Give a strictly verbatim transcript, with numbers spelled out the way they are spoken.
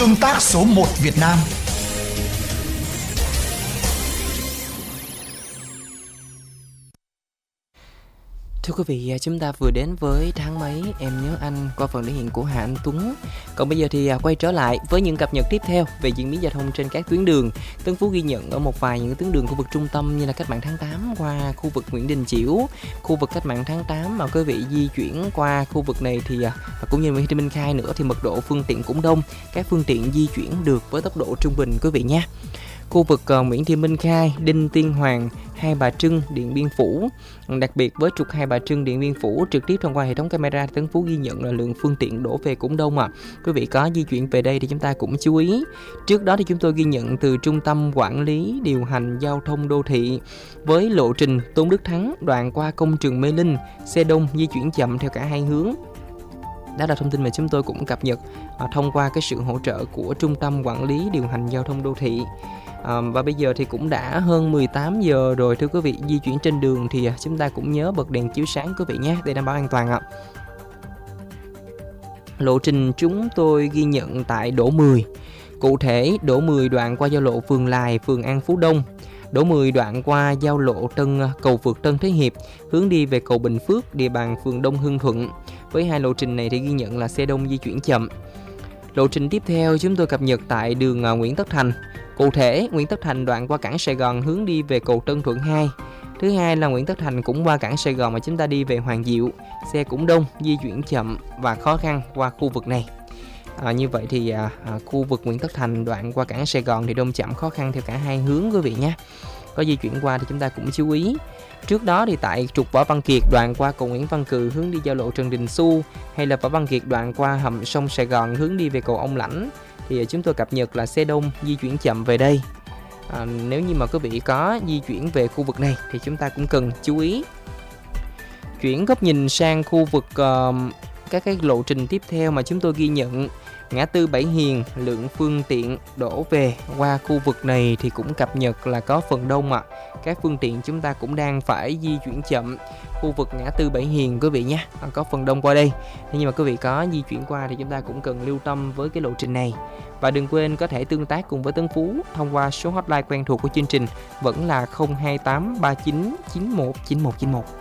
Tương tác số một Việt Nam. Thưa quý vị, chúng ta vừa đến với Tháng Mấy Em Nhớ Anh qua phần thể hiện của Hà Anh Tuấn. Còn bây giờ thì quay trở lại với những cập nhật tiếp theo về diễn biến giao thông trên các tuyến đường. Tân Phú ghi nhận ở một vài những tuyến đường khu vực trung tâm như là Cách mạng tháng tám qua khu vực Nguyễn Đình Chiểu, khu vực Cách mạng tháng tám mà quý vị di chuyển qua khu vực này thì cũng như Nguyễn Thị Minh Khai nữa thì mật độ phương tiện cũng đông, các phương tiện di chuyển được với tốc độ trung bình quý vị nha. Khu vực uh, Nguyễn Thị Minh Khai, Đinh Tiên Hoàng, Hai Bà Trưng, Điện Biên Phủ. Đặc biệt với trục Hai Bà Trưng, Điện Biên Phủ trực tiếp thông qua hệ thống camera, Tân Phú ghi nhận là lượng phương tiện đổ về cũng đông ạ. À. Quý vị có di chuyển về đây thì chúng ta cũng chú ý. Trước đó thì chúng tôi ghi nhận từ Trung tâm Quản lý Điều hành Giao thông Đô thị với lộ trình Tôn Đức Thắng đoạn qua công trường Mê Linh, xe đông di chuyển chậm theo cả hai hướng. Đó là thông tin mà chúng tôi cũng cập nhật à, thông qua cái sự hỗ trợ của Trung tâm Quản lý Điều hành Giao thông Đô thị. À, và bây giờ thì cũng đã hơn mười tám giờ rồi thưa quý vị, di chuyển trên đường thì chúng ta cũng nhớ bật đèn chiếu sáng quý vị nhé để đảm bảo an toàn ạ. Lộ trình chúng tôi ghi nhận tại đỗ mười. Cụ thể đỗ mười đoạn qua giao lộ Phường Lài, phường An Phú Đông. Đỗ mười đoạn qua giao lộ Tân cầu vượt Tân Thế Hiệp hướng đi về cầu Bình Phước, địa bàn phường Đông Hưng Thuận. Với hai lộ trình này thì ghi nhận là xe đông di chuyển chậm. Lộ trình tiếp theo chúng tôi cập nhật tại đường Nguyễn Tất Thành. Cụ thể Nguyễn Tất Thành đoạn qua cảng Sài Gòn hướng đi về cầu Tân Thuận hai. Thứ hai là Nguyễn Tất Thành cũng qua cảng Sài Gòn mà chúng ta đi về Hoàng Diệu. Xe cũng đông, di chuyển chậm và khó khăn qua khu vực này. À, như vậy thì à, à, khu vực Nguyễn Tất Thành đoạn qua cảng Sài Gòn thì đông chậm khó khăn theo cả hai hướng quý vị nhé. Có di chuyển qua thì chúng ta cũng chú ý. Trước đó thì tại trục Võ Văn Kiệt đoạn qua cầu Nguyễn Văn Cừ hướng đi giao lộ Trần Đình Xu, hay là Võ Văn Kiệt đoạn qua hầm sông Sài Gòn hướng đi về cầu Ông Lãnh thì chúng tôi cập nhật là xe đông di chuyển chậm về đây. À, nếu như mà quý vị có di chuyển về khu vực này thì chúng ta cũng cần chú ý. Chuyển góc nhìn sang khu vực uh, các cái lộ trình tiếp theo mà chúng tôi ghi nhận. Ngã tư Bảy Hiền, lượng phương tiện đổ về qua khu vực này thì cũng cập nhật là có phần đông ạ. À. Các phương tiện chúng ta cũng đang phải di chuyển chậm. Khu vực ngã tư Bảy Hiền quý vị nhé, có phần đông qua đây. Thế nhưng mà quý vị có di chuyển qua thì chúng ta cũng cần lưu tâm với cái lộ trình này. Và đừng quên có thể tương tác cùng với Tân Phú thông qua số hotline quen thuộc của chương trình vẫn là không hai tám ba chín chín một chín một chín một.